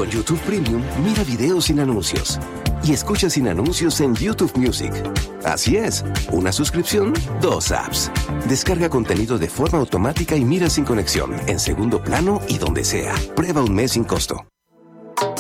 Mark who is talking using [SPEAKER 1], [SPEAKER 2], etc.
[SPEAKER 1] Con YouTube Premium, mira videos sin anuncios y escucha sin anuncios en YouTube Music. Así es, una suscripción, 2 apps. Descarga contenido de forma automática y mira sin conexión, en segundo plano y donde sea. Prueba un mes sin costo.